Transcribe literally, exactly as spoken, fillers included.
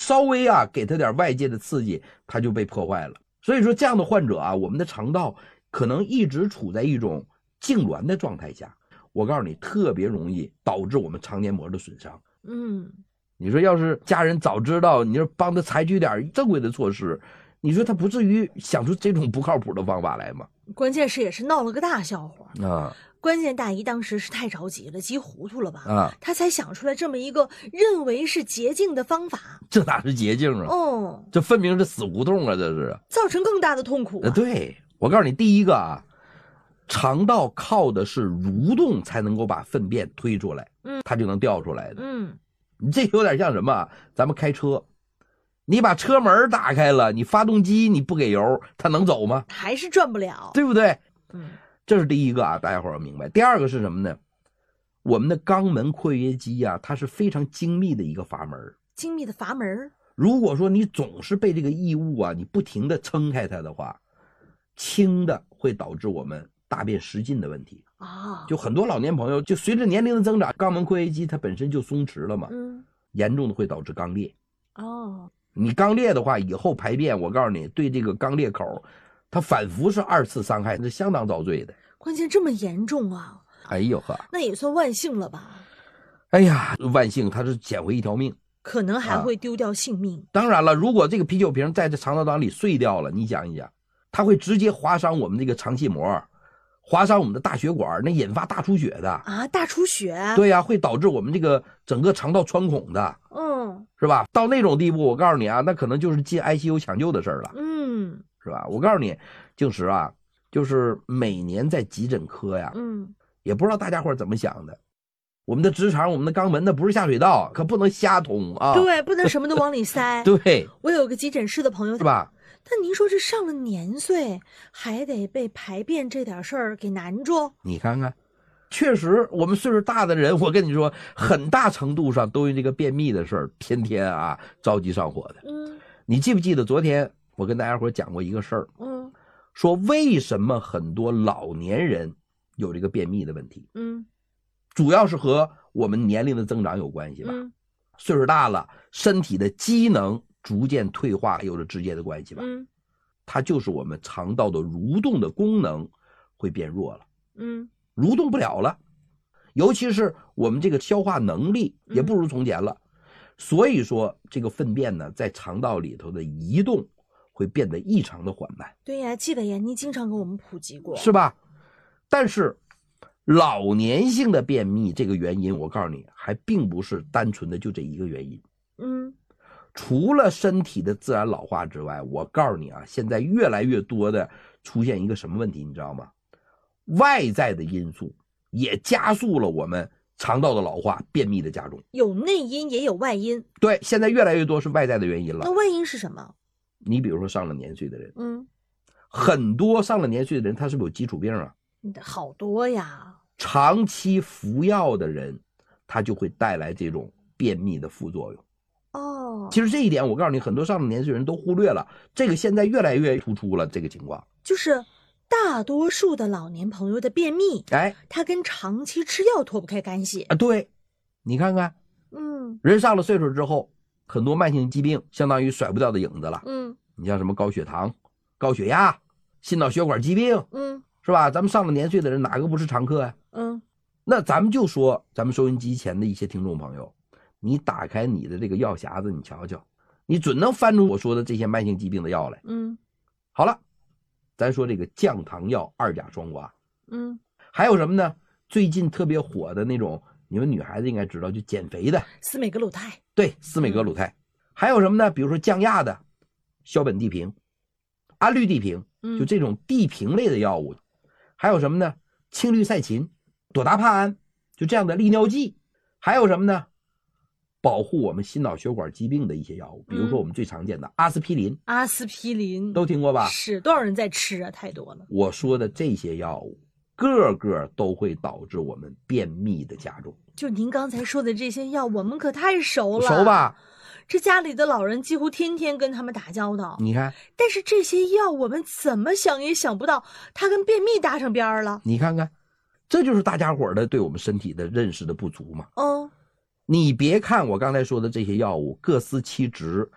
稍微啊给他点外界的刺激，他就被破坏了。所以说这样的患者啊，我们的肠道可能一直处在一种痉挛的状态下，我告诉你，特别容易导致我们肠黏膜的损伤。 嗯， 你说要是家人早知道，你说帮他采取点正规的措施，你说他不至于想出这种不靠谱的方法来吗？ 关键是也是闹了个大笑话啊！ 关键大姨当时是太着急了，急糊涂了吧？ 啊， 她才想出来这么一个认为是捷径的方法。 这哪是捷径啊？ 哦， 这分明是死胡同啊！这是造成更大的痛苦、啊。 呃，对，我告诉你，第一个啊，肠道靠的是蠕动才能够把粪便推出来， 嗯， 它就能掉出来的。 嗯， 你这有点像什么？咱们开车，你把车门打开了，你发动机你不给油，它能走吗？ 还是转不了， 对不对？ 嗯。 这是第一个啊，大家伙要明白。第二个是什么呢？我们的肛门括约肌啊，它是非常精密的一个阀门。 精密的阀门。 如果说你总是被这个异物啊，你不停的撑开它的话，轻的会导致我们大便失禁的问题啊。 就很多老年朋友，就随着年龄的增长，肛门括约肌它本身就松弛了嘛， 嗯， 严重的会导致肛裂。 哦， 你肛裂的话，以后排便，我告诉你，对这个肛裂口。它反复是二次伤害，是相当遭罪的。 关键这么严重啊！ 哎呦呵， 那也算万幸了吧？ 哎呀，万幸他是捡回一条命， 可能还会丢掉性命。 啊、当然了，如果这个啤酒瓶在这肠道当里碎掉了，你想一想，它会直接划伤我们这个肠系膜，划伤我们的大血管，那引发大出血的啊！大出血？ 对呀、啊，会导致我们这个整个肠道穿孔的。 嗯， 是吧？到那种地步，我告诉你啊，那可能就是进 I C U 抢救的事儿了。 嗯。 是吧？我告诉你，静石啊，就是每年在急诊科呀， 嗯， 也不知道大家伙怎么想的。我们的直肠，我们的肛门，那不是下水道，可不能瞎通啊。 对，不能什么都往里塞。 对， 我有个急诊室的朋友， 是吧？ 但您说这上了年岁，还得被排便这点事儿给难住？ 你看看，确实，我们岁数大的人，我跟你说，很大程度上都因这个便秘的事儿，天天啊着急上火的。 嗯， 你记不记得昨天？我跟大家伙讲过一个事儿， 嗯， 说为什么很多老年人有这个便秘的问题， 嗯， 主要是和我们年龄的增长有关系吧， 嗯， 岁数大了，身体的机能逐渐退化有着直接的关系吧， 嗯， 它就是我们肠道的蠕动的功能会变弱了， 嗯， 蠕动不了了，尤其是我们这个消化能力也不如从前了，嗯、所以说这个粪便呢在肠道里头的移动会变得异常的缓慢。 对呀，纪委员您经常给我们普及过， 是吧？但是老年性的便秘这个原因，我告诉你，还并不是单纯的就这一个原因。 嗯， 除了身体的自然老化之外，我告诉你啊，现在越来越多的出现一个什么问题，你知道吗？外在的因素也加速了我们肠道的老化，便秘的加重。 有内因也有外因。对， 现在越来越多是外在的原因了。 那外因是什么？ 你比如说上了年岁的人， 嗯， 很多上了年岁的人，他是不是有基础病啊？ 好多呀。 长期服药的人，他就会带来这种便秘的副作用。 哦， 其实这一点，我告诉你，很多上了年岁人都忽略了，这个现在越来越突出了。这个情况就是大多数的老年朋友的便秘， 哎， 它跟长期吃药脱不开干系啊。对，你看看， 嗯， 人上了岁数之后，很多慢性疾病相当于甩不掉的影子了。 嗯， 你像什么高血糖、高血压、心脑血管疾病， 嗯， 是吧？咱们上了年岁的人，哪个不是常客呀？ 嗯， 那咱们就说，咱们收音机前的一些听众朋友，你打开你的这个药匣子，你瞧瞧，你准能翻出我说的这些慢性疾病的药来。 嗯， 好了，咱说这个降糖药二甲双胍， 嗯， 还有什么呢？最近特别火的那种，你们女孩子应该知道，就减肥的司美格鲁肽。 对，司美格鲁肽。嗯、还有什么呢？比如说降压的硝苯地平、氨氯地平，就这种地平类的药物。嗯、还有什么呢？氢氯噻嗪、朵达帕胺，就这样的利尿剂。还有什么呢？保护我们心脑血管疾病的一些药物，比如说我们最常见的、嗯、阿司匹林。 阿司匹林都听过吧？ 是，多少人在吃啊？太多了。 我说的这些药物，个个都会导致我们便秘的加重。 就您刚才说的这些药，我们可太熟了。 熟吧？ 这家里的老人几乎天天跟他们打交道。 你看， 但是这些药我们怎么想也想不到，它跟便秘搭上边了。 你看看，这就是大家伙的对我们身体的认识的不足嘛。 哦， 你别看我刚才说的这些药物各司其职，